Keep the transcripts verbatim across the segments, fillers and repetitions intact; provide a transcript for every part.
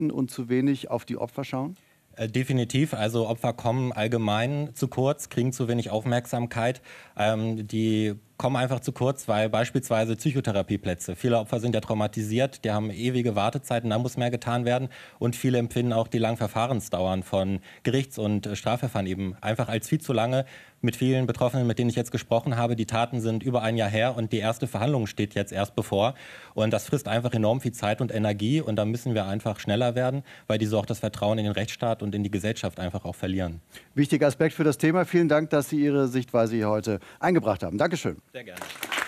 richten und zu wenig auf die Opfer schauen? Äh, definitiv. Also Opfer kommen allgemein zu kurz, kriegen zu wenig Aufmerksamkeit. Ähm, die kommen einfach zu kurz, weil beispielsweise Psychotherapieplätze, viele Opfer sind ja traumatisiert, die haben ewige Wartezeiten, da muss mehr getan werden. Und viele empfinden auch die langen Verfahrensdauern von Gerichts- und äh, Strafverfahren eben einfach als viel zu lange. Mit vielen Betroffenen, mit denen ich jetzt gesprochen habe, die Taten sind über ein Jahr her und die erste Verhandlung steht jetzt erst bevor. Und das frisst einfach enorm viel Zeit und Energie und da müssen wir einfach schneller werden, weil die so auch das Vertrauen in den Rechtsstaat und in die Gesellschaft einfach auch verlieren. Wichtiger Aspekt für das Thema. Vielen Dank, dass Sie Ihre Sichtweise hier heute eingebracht haben. Dankeschön. Sehr gerne.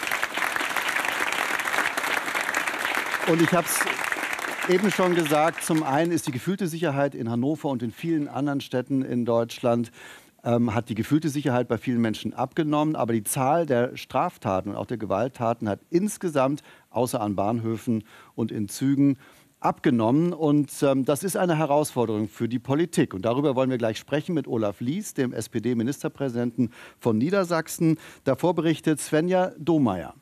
Und ich habe es eben schon gesagt, zum einen ist die gefühlte Sicherheit in Hannover und in vielen anderen Städten in Deutschland ähm, hat die gefühlte Sicherheit bei vielen Menschen abgenommen. Aber die Zahl der Straftaten und auch der Gewalttaten hat insgesamt, außer an Bahnhöfen und in Zügen, abgenommen. Und ähm, das ist eine Herausforderung für die Politik. Und darüber wollen wir gleich sprechen mit Olaf Lies, dem S P D-Ministerpräsidenten von Niedersachsen. Davor berichtet Svenja Domeyer.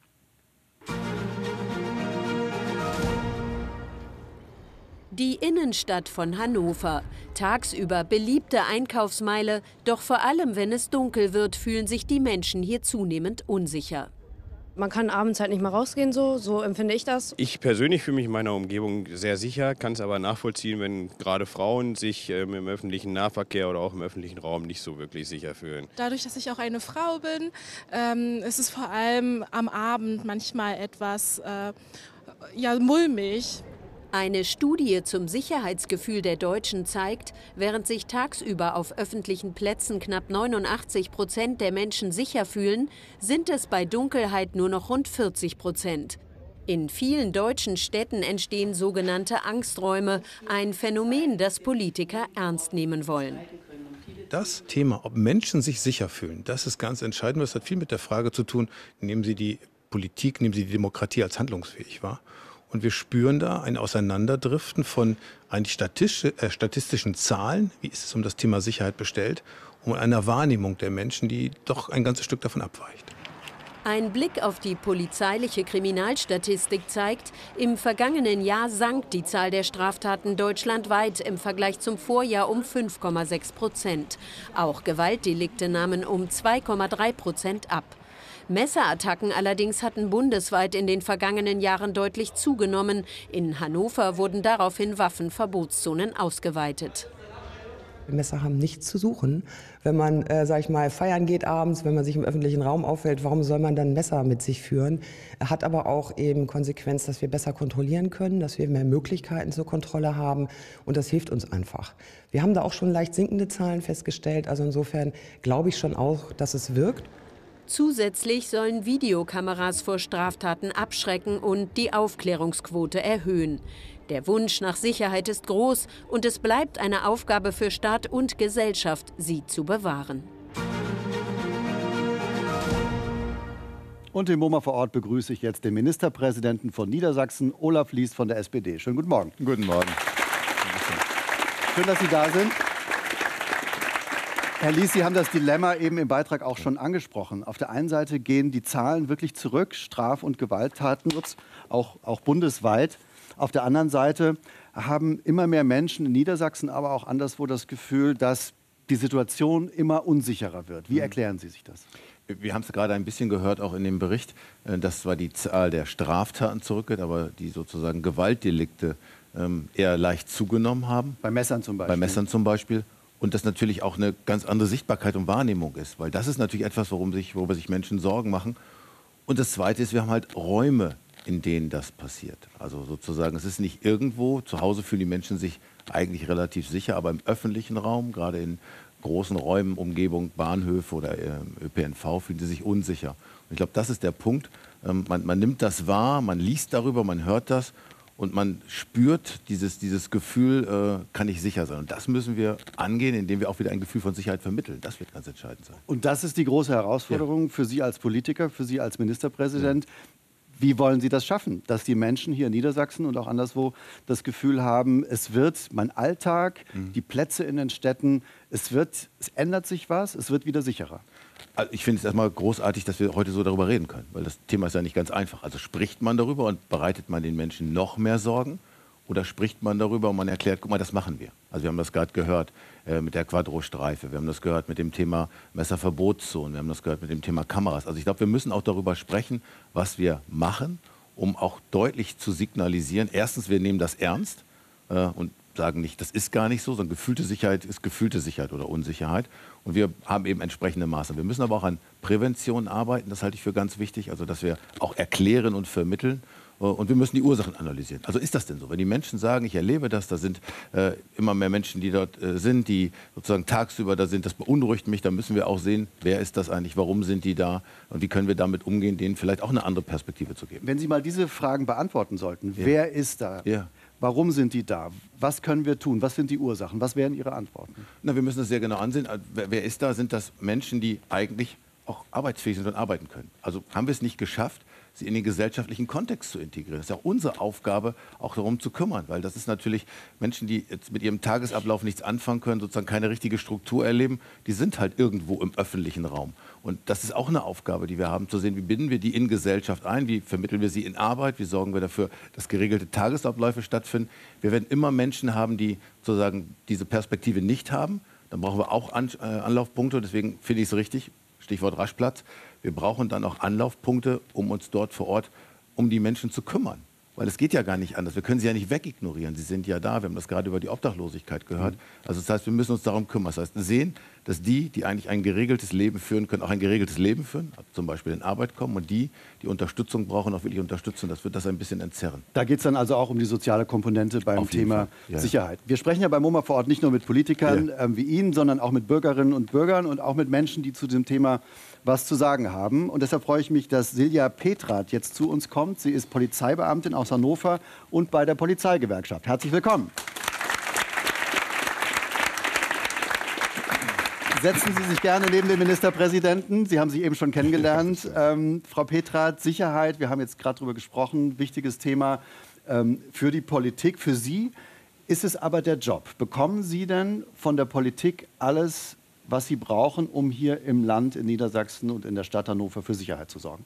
Die Innenstadt von Hannover. Tagsüber beliebte Einkaufsmeile, doch vor allem, wenn es dunkel wird, fühlen sich die Menschen hier zunehmend unsicher. Man kann abends halt nicht mehr rausgehen, so, so empfinde ich das. Ich persönlich fühle mich in meiner Umgebung sehr sicher, kann es aber nachvollziehen, wenn gerade Frauen sich ähm, im öffentlichen Nahverkehr oder auch im öffentlichen Raum nicht so wirklich sicher fühlen. Dadurch, dass ich auch eine Frau bin, ähm, ist es vor allem am Abend manchmal etwas äh, ja, mulmig. Eine Studie zum Sicherheitsgefühl der Deutschen zeigt, während sich tagsüber auf öffentlichen Plätzen knapp neunundachtzig Prozent der Menschen sicher fühlen, sind es bei Dunkelheit nur noch rund vierzig Prozent. In vielen deutschen Städten entstehen sogenannte Angsträume, ein Phänomen, das Politiker ernst nehmen wollen. Das Thema, ob Menschen sich sicher fühlen, das ist ganz entscheidend. Das hat viel mit der Frage zu tun, nehmen Sie die Politik, nehmen Sie die Demokratie als handlungsfähig wahr? Und wir spüren da ein Auseinanderdriften von eigentlich statistische, äh, statistischen Zahlen, wie ist es um das Thema Sicherheit bestellt, und einer Wahrnehmung der Menschen, die doch ein ganzes Stück davon abweicht. Ein Blick auf die polizeiliche Kriminalstatistik zeigt, im vergangenen Jahr sank die Zahl der Straftaten deutschlandweit im Vergleich zum Vorjahr um fünf Komma sechs Prozent. Auch Gewaltdelikte nahmen um zwei Komma drei Prozent ab. Messerattacken allerdings hatten bundesweit in den vergangenen Jahren deutlich zugenommen. In Hannover wurden daraufhin Waffenverbotszonen ausgeweitet. Messer haben nichts zu suchen. Wenn man, äh, sag ich mal, feiern geht abends, wenn man sich im öffentlichen Raum aufhält, warum soll man dann ein Messer mit sich führen? Hat aber auch eben Konsequenz, dass wir besser kontrollieren können, dass wir mehr Möglichkeiten zur Kontrolle haben. Und das hilft uns einfach. Wir haben da auch schon leicht sinkende Zahlen festgestellt. Also insofern glaube ich schon auch, dass es wirkt. Zusätzlich sollen Videokameras vor Straftaten abschrecken und die Aufklärungsquote erhöhen. Der Wunsch nach Sicherheit ist groß und es bleibt eine Aufgabe für Staat und Gesellschaft, sie zu bewahren. Und im MoMA vor Ort begrüße ich jetzt den Ministerpräsidenten von Niedersachsen, Olaf Lies von der S P D. Schönen guten Morgen. Guten Morgen. Schön, dass Sie da sind. Herr Lies, Sie haben das Dilemma eben im Beitrag auch schon angesprochen. Auf der einen Seite gehen die Zahlen wirklich zurück, Straf- und Gewalttaten, ups, auch, auch bundesweit. Auf der anderen Seite haben immer mehr Menschen in Niedersachsen, aber auch anderswo das Gefühl, dass die Situation immer unsicherer wird. Wie erklären Sie sich das? Wir haben es gerade ein bisschen gehört, auch in dem Bericht, dass zwar die Zahl der Straftaten zurückgeht, aber die sozusagen Gewaltdelikte ähm, eher leicht zugenommen haben. Bei Messern zum Beispiel. Bei Messern zum Beispiel. Und das natürlich auch eine ganz andere Sichtbarkeit und Wahrnehmung ist. Weil das ist natürlich etwas, worum sich, worüber sich Menschen Sorgen machen. Und das Zweite ist, wir haben halt Räume, in denen das passiert. Also sozusagen, es ist nicht irgendwo, zu Hause fühlen die Menschen sich eigentlich relativ sicher, aber im öffentlichen Raum, gerade in großen Räumen, Umgebung, Bahnhöfe oder äh, Ö P N V, fühlen sie sich unsicher. Und ich glaube, das ist der Punkt. Ähm, man, man nimmt das wahr, man liest darüber, man hört das. Und man spürt dieses, dieses Gefühl, äh, kann ich sicher sein. Und das müssen wir angehen, indem wir auch wieder ein Gefühl von Sicherheit vermitteln. Das wird ganz entscheidend sein. Und das ist die große Herausforderung, ja, für Sie als Politiker, für Sie als Ministerpräsident. Ja. Wie wollen Sie das schaffen, dass die Menschen hier in Niedersachsen und auch anderswo das Gefühl haben, es wird mein Alltag, mhm, die Plätze in den Städten, es wird, es ändert sich was, es wird wieder sicherer? Also ich finde es erstmal großartig, dass wir heute so darüber reden können, weil das Thema ist ja nicht ganz einfach. Also spricht man darüber und bereitet man den Menschen noch mehr Sorgen Oder spricht man darüber und man erklärt, guck mal, das machen wir. Also wir haben das gerade gehört äh, mit der Quadro-Streife, wir haben das gehört mit dem Thema Messerverbotszonen, wir haben das gehört mit dem Thema Kameras. Also ich glaube, wir müssen auch darüber sprechen, was wir machen, um auch deutlich zu signalisieren, erstens, wir nehmen das ernst äh, und sagen nicht, das ist gar nicht so, sondern gefühlte Sicherheit ist gefühlte Sicherheit oder Unsicherheit. Und wir haben eben entsprechende Maßnahmen. Wir müssen aber auch an Prävention arbeiten, das halte ich für ganz wichtig, also dass wir auch erklären und vermitteln. Und wir müssen die Ursachen analysieren. Also ist das denn so? Wenn die Menschen sagen, ich erlebe das, da sind äh, immer mehr Menschen, die dort äh, sind, die sozusagen tagsüber da sind, das beunruhigt mich, dann müssen wir auch sehen, wer ist das eigentlich, warum sind die da und wie können wir damit umgehen, denen vielleicht auch eine andere Perspektive zu geben. Wenn Sie mal diese Fragen beantworten sollten, ja. Wer ist da? Ja. Warum sind die da? Was können wir tun? Was sind die Ursachen? Was wären Ihre Antworten? Na, wir müssen das sehr genau ansehen. Wer, wer ist da? Sind das Menschen, die eigentlich auch arbeitsfähig sind und arbeiten können? Also haben wir es nicht geschafft, sie in den gesellschaftlichen Kontext zu integrieren. Das ist ja auch unsere Aufgabe, auch darum zu kümmern, weil das ist natürlich Menschen, die jetzt mit ihrem Tagesablauf nichts anfangen können, sozusagen keine richtige Struktur erleben, die sind halt irgendwo im öffentlichen Raum. Und das ist auch eine Aufgabe, die wir haben, zu sehen, wie binden wir die in Gesellschaft ein, wie vermitteln wir sie in Arbeit, wie sorgen wir dafür, dass geregelte Tagesabläufe stattfinden. Wir werden immer Menschen haben, die sozusagen diese Perspektive nicht haben. Dann brauchen wir auch An äh, Anlaufpunkte, deswegen finde ich es richtig, Stichwort Raschplatz. Wir brauchen dann auch Anlaufpunkte, um uns dort vor Ort um die Menschen zu kümmern. Weil es geht ja gar nicht anders. Wir können sie ja nicht wegignorieren. Sie sind ja da. Wir haben das gerade über die Obdachlosigkeit gehört. Also das heißt, wir müssen uns darum kümmern. Das heißt, sehen, dass die, die eigentlich ein geregeltes Leben führen können, auch ein geregeltes Leben führen, also zum Beispiel in Arbeit kommen und die, die Unterstützung brauchen, auch wirklich unterstützen. Das wird das ein bisschen entzerren. Da geht es dann also auch um die soziale Komponente beim Thema ja. Sicherheit. Wir sprechen ja bei MoMA vor Ort nicht nur mit Politikern ja. ähm, wie Ihnen, sondern auch mit Bürgerinnen und Bürgern und auch mit Menschen, die zu dem Thema was zu sagen haben. Und deshalb freue ich mich, dass Silja Petrat jetzt zu uns kommt. Sie ist Polizeibeamtin aus Hannover und bei der Polizeigewerkschaft. Herzlich willkommen. Setzen Sie sich gerne neben den Ministerpräsidenten. Sie haben sich eben schon kennengelernt. Ähm, Frau Petrat, Sicherheit, wir haben jetzt gerade darüber gesprochen, wichtiges Thema ähm, für die Politik. Für Sie ist es aber der Job. Bekommen Sie denn von der Politik alles, was Sie brauchen, um hier im Land, in Niedersachsen und in der Stadt Hannover für Sicherheit zu sorgen?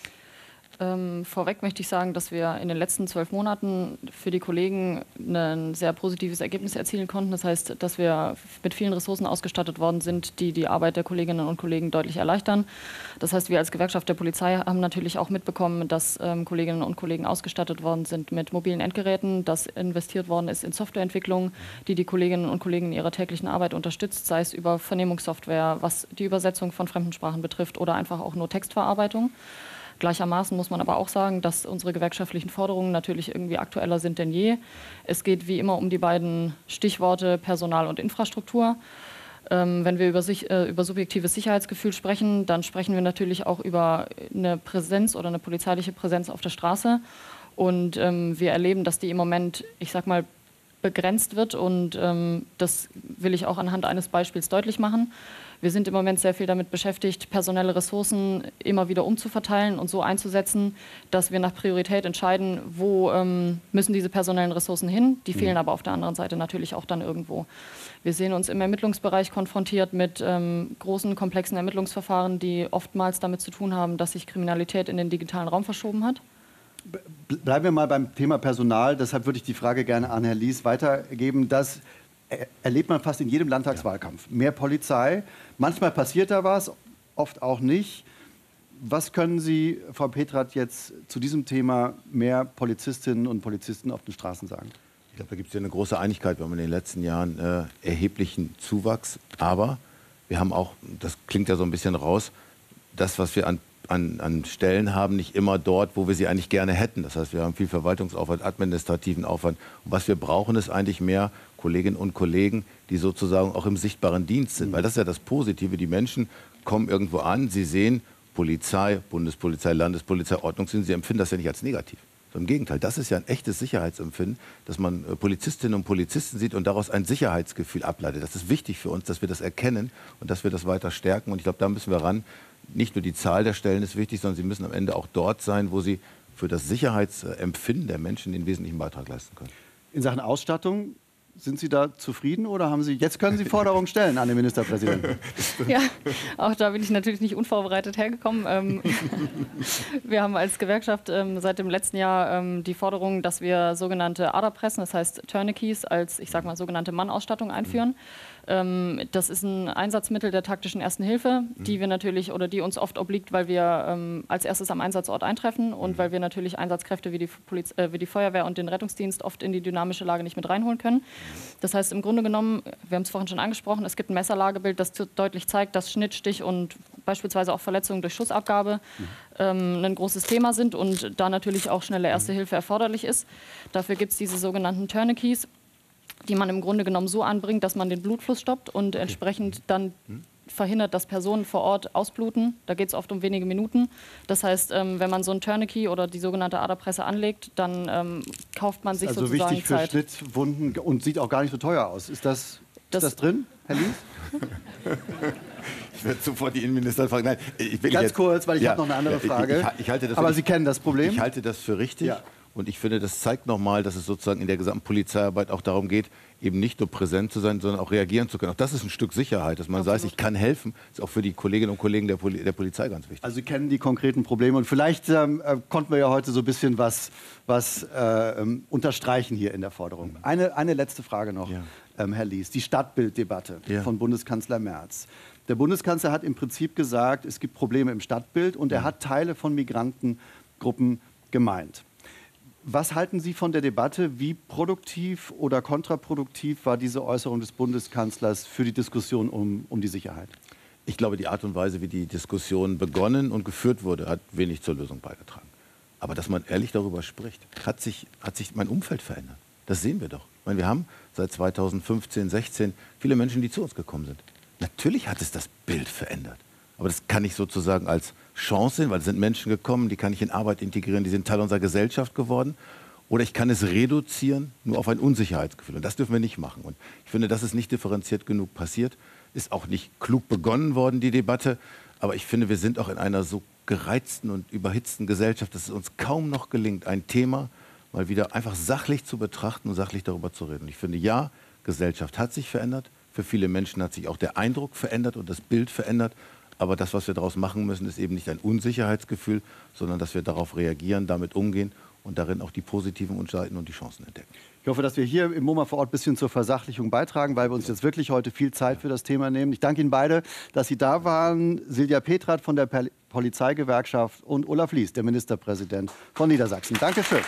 Ähm, vorweg möchte ich sagen, dass wir in den letzten zwölf Monaten für die Kollegen ein sehr positives Ergebnis erzielen konnten. Das heißt, dass wir mit vielen Ressourcen ausgestattet worden sind, die die Arbeit der Kolleginnen und Kollegen deutlich erleichtern. Das heißt, wir als Gewerkschaft der Polizei haben natürlich auch mitbekommen, dass ähm, Kolleginnen und Kollegen ausgestattet worden sind mit mobilen Endgeräten, dass investiert worden ist in Softwareentwicklung, die die Kolleginnen und Kollegen in ihrer täglichen Arbeit unterstützt, sei es über Vernehmungssoftware, was die Übersetzung von Fremdensprachen betrifft oder einfach auch nur Textverarbeitung. Gleichermaßen muss man aber auch sagen, dass unsere gewerkschaftlichen Forderungen natürlich irgendwie aktueller sind denn je. Es geht wie immer um die beiden Stichworte Personal und Infrastruktur. Ähm, wenn wir über, sich, äh, über subjektives Sicherheitsgefühl sprechen, dann sprechen wir natürlich auch über eine Präsenz oder eine polizeiliche Präsenz auf der Straße. Und ähm, wir erleben, dass die im Moment, ich sag mal, begrenzt wird. Und ähm, das will ich auch anhand eines Beispiels deutlich machen. Wir sind im Moment sehr viel damit beschäftigt, personelle Ressourcen immer wieder umzuverteilen und so einzusetzen, dass wir nach Priorität entscheiden, wo ähm, müssen diese personellen Ressourcen hin. Die fehlen aber auf der anderen Seite natürlich auch dann irgendwo. Wir sehen uns im Ermittlungsbereich konfrontiert mit ähm, großen, komplexen Ermittlungsverfahren, die oftmals damit zu tun haben, dass sich Kriminalität in den digitalen Raum verschoben hat. Bleiben wir mal beim Thema Personal. Deshalb würde ich die Frage gerne an Herrn Lies weitergeben. Das erlebt man fast in jedem Landtagswahlkampf. Mehr Polizei. Manchmal passiert da was, oft auch nicht. Was können Sie, Frau Petrat, jetzt zu diesem Thema mehr Polizistinnen und Polizisten auf den Straßen sagen? Ich glaube, da gibt es ja eine große Einigkeit. Wir haben in den letzten Jahren äh, erheblichen Zuwachs. Aber wir haben auch, das klingt ja so ein bisschen raus, das, was wir an An, an Stellen haben, nicht immer dort, wo wir sie eigentlich gerne hätten. Das heißt, wir haben viel Verwaltungsaufwand, administrativen Aufwand. Und was wir brauchen, ist eigentlich mehr Kolleginnen und Kollegen, die sozusagen auch im sichtbaren Dienst sind. Mhm. Weil das ist ja das Positive. Die Menschen kommen irgendwo an, sie sehen Polizei, Bundespolizei, Landespolizei, Ordnungsdienst, sie empfinden das ja nicht als negativ. Im Gegenteil, das ist ja ein echtes Sicherheitsempfinden, dass man Polizistinnen und Polizisten sieht und daraus ein Sicherheitsgefühl ableitet. Das ist wichtig für uns, dass wir das erkennen und dass wir das weiter stärken. Und ich glaube, da müssen wir ran. Nicht nur die Zahl der Stellen ist wichtig, sondern sie müssen am Ende auch dort sein, wo sie für das Sicherheitsempfinden der Menschen den wesentlichen Beitrag leisten können. In Sachen Ausstattung Sind Sie da zufrieden oder haben Sie, jetzt können Sie Forderungen stellen an den Ministerpräsidenten? Ja, auch da bin ich natürlich nicht unvorbereitet hergekommen. Ähm, wir haben als Gewerkschaft ähm, seit dem letzten Jahr ähm, die Forderung, dass wir sogenannte Aderpressen, das heißt Tourniquets, als, ich sag mal, sogenannte Mannausstattung einführen. Ähm, das ist ein Einsatzmittel der taktischen Ersten Hilfe, die wir natürlich oder die uns oft obliegt, weil wir ähm, als erstes am Einsatzort eintreffen und weil wir natürlich Einsatzkräfte wie die, Poliz äh, wie die Feuerwehr und den Rettungsdienst oft in die dynamische Lage nicht mit reinholen können. Das heißt, im Grunde genommen, wir haben es vorhin schon angesprochen, es gibt ein Messerlagebild, das deutlich zeigt, dass Schnitt, Stich und beispielsweise auch Verletzungen durch Schussabgabe ähm, ein großes Thema sind und da natürlich auch schnelle Erste Hilfe erforderlich ist. Dafür gibt es diese sogenannten Tourniquets, die man im Grunde genommen so anbringt, dass man den Blutfluss stoppt und entsprechend dann verhindert, dass Personen vor Ort ausbluten. Da geht es oft um wenige Minuten. Das heißt, ähm, wenn man so ein Tourniquet oder die sogenannte Aderpresse anlegt, dann ähm, kauft man sich also sozusagen wichtig für Zeit. Schnittwunden und sieht auch gar nicht so teuer aus. Ist das, das, ist das drin, Herr Lies? Ich werde sofort die Innenministerin fragen. Nein, ich will Ganz jetzt, kurz, weil ich ja, habe noch eine andere Frage. Ich, ich, ich halte das Aber für, Sie kennen das Problem? Ich halte das für richtig. Ja. Und ich finde, das zeigt nochmal, dass es sozusagen in der gesamten Polizeiarbeit auch darum geht, eben nicht nur präsent zu sein, sondern auch reagieren zu können. Auch das ist ein Stück Sicherheit, dass man sagt, ich kann helfen. Das ist auch für die Kolleginnen und Kollegen der, Poli der Polizei ganz wichtig. Also Sie kennen die konkreten Probleme und vielleicht ähm, konnten wir ja heute so ein bisschen was, was äh, unterstreichen hier in der Forderung. Eine, eine letzte Frage noch, ja. ähm, Herr Lies. Die Stadtbilddebatte ja. von Bundeskanzler Merz. Der Bundeskanzler hat im Prinzip gesagt, es gibt Probleme im Stadtbild und er hat Teile von Migrantengruppen gemeint. Was halten Sie von der Debatte? Wie produktiv oder kontraproduktiv war diese Äußerung des Bundeskanzlers für die Diskussion um, um die Sicherheit? Ich glaube, die Art und Weise, wie die Diskussion begonnen und geführt wurde, hat wenig zur Lösung beigetragen. Aber dass man ehrlich darüber spricht, hat sich, hat sich mein Umfeld verändert. Das sehen wir doch. Ich meine, wir haben seit zweitausendfünfzehn, sechzehn viele Menschen, die zu uns gekommen sind. Natürlich hat es das Bild verändert. Aber das kann ich sozusagen als Chance sehen, weil es sind Menschen gekommen, die kann ich in Arbeit integrieren, die sind Teil unserer Gesellschaft geworden. Oder ich kann es reduzieren nur auf ein Unsicherheitsgefühl. Und das dürfen wir nicht machen. Und ich finde, das ist nicht differenziert genug passiert. Ist auch nicht klug begonnen worden, die Debatte. Aber ich finde, wir sind auch in einer so gereizten und überhitzten Gesellschaft, dass es uns kaum noch gelingt, ein Thema mal wieder einfach sachlich zu betrachten und sachlich darüber zu reden. Und ich finde, ja, Gesellschaft hat sich verändert. Für viele Menschen hat sich auch der Eindruck verändert und das Bild verändert. Aber das, was wir daraus machen müssen, ist eben nicht ein Unsicherheitsgefühl, sondern dass wir darauf reagieren, damit umgehen und darin auch die positiven Seiten und die Chancen entdecken. Ich hoffe, dass wir hier im MoMA vor Ort ein bisschen zur Versachlichung beitragen, weil wir uns jetzt wirklich heute viel Zeit für das Thema nehmen. Ich danke Ihnen beide, dass Sie da waren. Silja Petrat von der Polizeigewerkschaft und Olaf Lies, der Ministerpräsident von Niedersachsen. Dankeschön.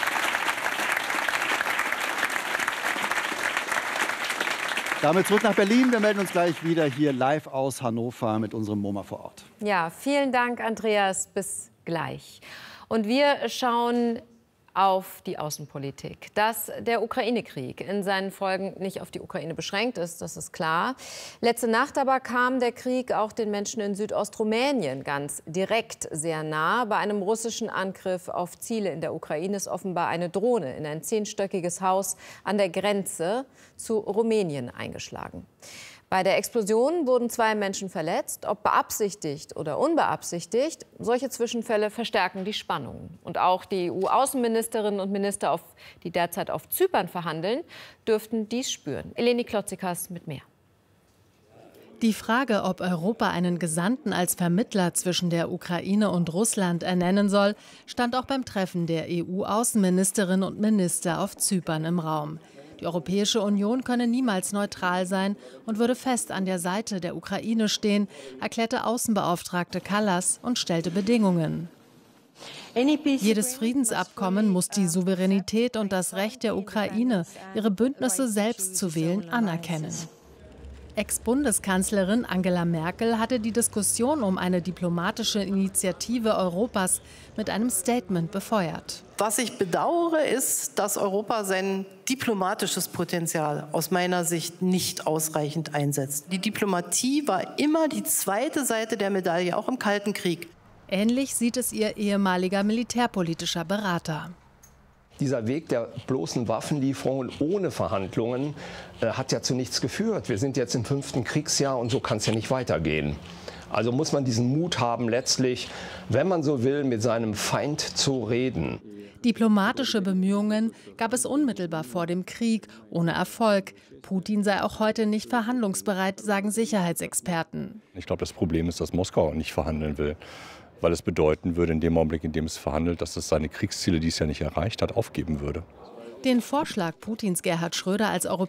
Damit zurück nach Berlin. Wir melden uns gleich wieder hier live aus Hannover mit unserem MoMA vor Ort. Ja, vielen Dank, Andreas. Bis gleich. Und wir schauen auf die Außenpolitik. Dass der Ukraine-Krieg in seinen Folgen nicht auf die Ukraine beschränkt ist, das ist klar. Letzte Nacht aber kam der Krieg auch den Menschen in Südostrumänien ganz direkt sehr nah. Bei einem russischen Angriff auf Ziele in der Ukraine ist offenbar eine Drohne in ein zehnstöckiges Haus an der Grenze zu Rumänien eingeschlagen. Bei der Explosion wurden zwei Menschen verletzt. Ob beabsichtigt oder unbeabsichtigt, solche Zwischenfälle verstärken die Spannungen. Und auch die E U-Außenministerinnen und Minister, die derzeit auf Zypern verhandeln, dürften dies spüren. Eleni Klotzikas mit mehr. Die Frage, ob Europa einen Gesandten als Vermittler zwischen der Ukraine und Russland ernennen soll, stand auch beim Treffen der E U-Außenministerinnen und Minister auf Zypern im Raum. Die Europäische Union könne niemals neutral sein und würde fest an der Seite der Ukraine stehen, erklärte Außenbeauftragte Kallas und stellte Bedingungen. Jedes Friedensabkommen muss die Souveränität und das Recht der Ukraine, ihre Bündnisse selbst zu wählen, anerkennen. Ex-Bundeskanzlerin Angela Merkel hatte die Diskussion um eine diplomatische Initiative Europas mit einem Statement befeuert. Was ich bedauere, ist, dass Europa sein diplomatisches Potenzial aus meiner Sicht nicht ausreichend einsetzt. Die Diplomatie war immer die zweite Seite der Medaille, auch im Kalten Krieg. Ähnlich sieht es ihr ehemaliger militärpolitischer Berater. Dieser Weg der bloßen Waffenlieferungen ohne Verhandlungen äh, hat ja zu nichts geführt. Wir sind jetzt im fünften Kriegsjahr und so kann es ja nicht weitergehen. Also muss man diesen Mut haben, letztlich, wenn man so will, mit seinem Feind zu reden. Diplomatische Bemühungen gab es unmittelbar vor dem Krieg, ohne Erfolg. Putin sei auch heute nicht verhandlungsbereit, sagen Sicherheitsexperten. Ich glaube, das Problem ist, dass Moskau nicht verhandeln will, weil es bedeuten würde, in dem Augenblick, in dem es verhandelt, dass es seine Kriegsziele, die es ja nicht erreicht hat, aufgeben würde. Den Vorschlag Putins Gerhard Schröder als Europäer